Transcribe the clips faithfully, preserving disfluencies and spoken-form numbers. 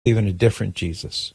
Even a different Jesus,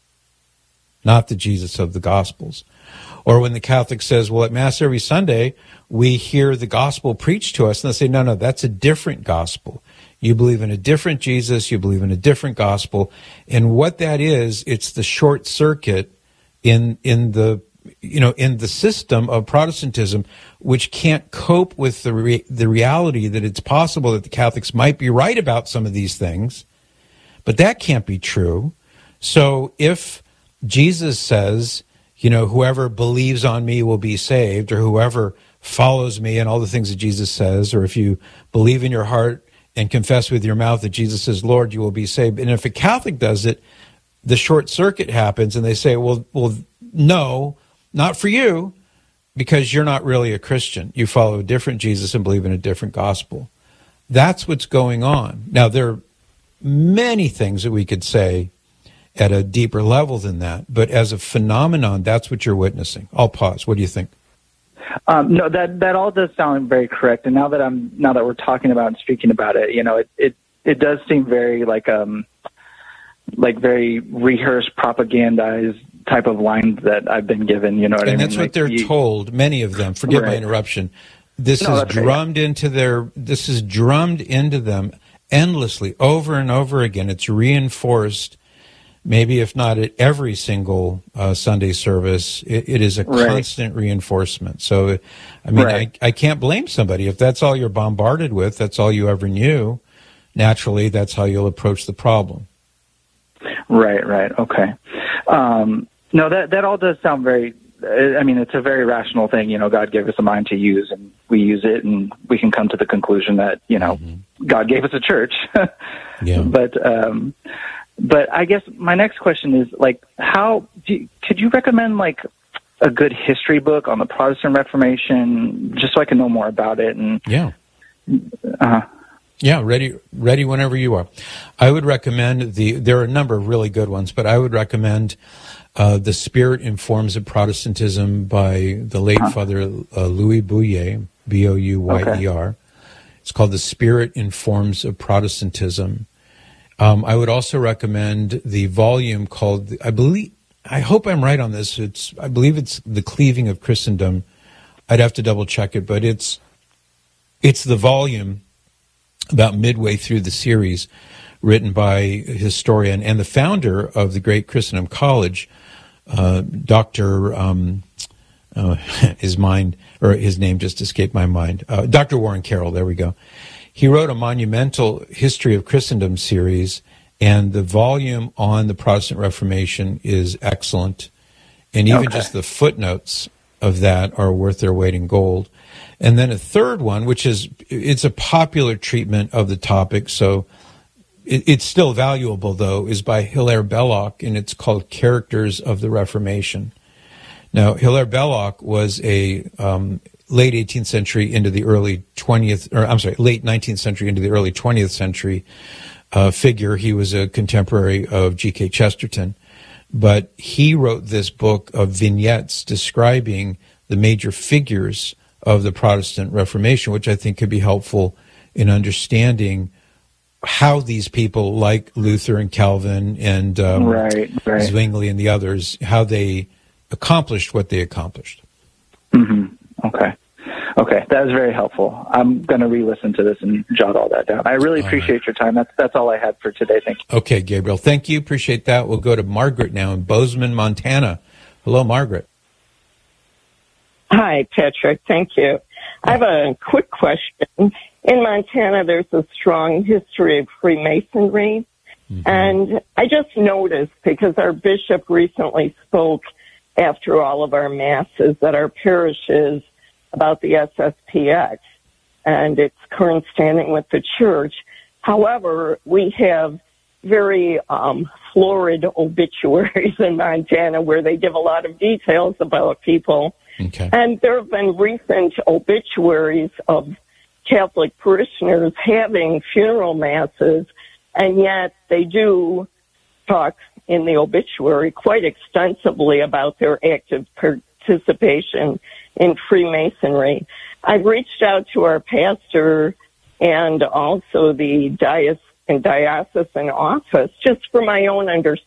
not the Jesus of the Gospels. Or when the Catholic says, well, at Mass every Sunday, we hear the gospel preached to us, and they say, no, no, that's a different gospel. You believe in a different Jesus, you believe in a different gospel. And what that is, it's the short circuit in in the you know in the system of Protestantism, which can't cope with the re- the reality that it's possible that the Catholics might be right about some of these things. But that can't be true. So if Jesus says, you know, whoever believes on me will be saved, or whoever follows me and all the things that Jesus says, or if you believe in your heart and confess with your mouth that Jesus is Lord, you will be saved. And if a Catholic does it, the short circuit happens and they say, well, well, no, not for you, because you're not really a Christian. You follow a different Jesus and believe in a different gospel. That's what's going on. Now, there are many things that we could say at a deeper level than that, but as a phenomenon, that's what you're witnessing. I'll pause. What do you think? Um, no, that that all does sound very correct. And now that I'm now that we're talking about and speaking about it, you know, it it, it does seem very like um like very rehearsed, propagandized type of lines that I've been given. You know what and I mean? And that's what like, they're you, told. Many of them. Forgive right. my interruption. This no, is drummed right. into their. This is drummed into them endlessly, over and over again. It's reinforced. Maybe if not at every single uh, Sunday service, it, it is a right. constant reinforcement. So, I mean, right. I, I can't blame somebody. If that's all you're bombarded with, that's all you ever knew, naturally, that's how you'll approach the problem. Right, right, okay. Um, no, that that all does sound very, I mean, it's a very rational thing. You know, God gave us a mind to use, and we use it, and we can come to the conclusion that, you know, mm-hmm. God gave us a church. yeah. But... Um, But I guess my next question is, like, how do you, could you recommend, like, a good history book on the Protestant Reformation, just so I can know more about it? And yeah, uh, yeah, ready, ready whenever you are. I would recommend the. There are a number of really good ones, but I would recommend uh, "The Spirit in Forms of Protestantism" by the late uh-huh. Father uh, Louis Bouyer, B O U Y E R. Okay. It's called "The Spirit in Forms of Protestantism." Um, I would also recommend the volume called, I believe, I hope I'm right on this. It's, I believe it's The Cleaving of Christendom. I'd have to double check it, but it's, it's the volume about midway through the series written by a historian and the founder of the great Christendom College, uh, Doctor Um, uh, his mind, or his name just escaped my mind, uh, Doctor Warren Carroll. There we go. He wrote a monumental History of Christendom series, and the volume on the Protestant Reformation is excellent. And even okay. just the footnotes of that are worth their weight in gold. And then a third one, which is, it's a popular treatment of the topic, so it, it's still valuable, though, is by Hilaire Belloc, and it's called Characters of the Reformation. Now, Hilaire Belloc was a... Um, late eighteenth century into the early twentieth, or I'm sorry, late nineteenth century into the early twentieth century uh, figure. He was a contemporary of G K Chesterton, but he wrote this book of vignettes describing the major figures of the Protestant Reformation, which I think could be helpful in understanding how these people like Luther and Calvin and um, right, right. Zwingli and the others, how they accomplished what they accomplished. Mm-hmm. Okay. Okay, that was very helpful. I'm going to re-listen to this and jot all that down. I really appreciate right. your time. That's that's all I had for today. Thank you. Okay, Gabriel. Thank you. Appreciate that. We'll go to Margaret now in Bozeman, Montana. Hello, Margaret. Hi, Patrick. Thank you. I have a quick question. In Montana, there's a strong history of Freemasonry. Mm-hmm. And I just noticed, because our bishop recently spoke after all of our masses at our parishes about the S S P X and its current standing with the church. However, we have very um, florid obituaries in Montana where they give a lot of details about people. Okay. And there have been recent obituaries of Catholic parishioners having funeral masses, and yet they do talk in the obituary quite extensively about their active participation in Freemasonry. I've reached out to our pastor and also the in diocesan office, just for my own understanding.